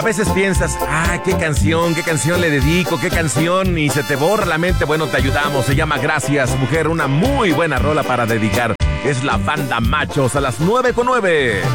A veces piensas, qué canción le dedico, qué canción, y se te borra la mente. Bueno, te ayudamos. Se llama Gracias, Mujer, una muy buena rola para dedicar. Es la Banda Machos a las 9:09.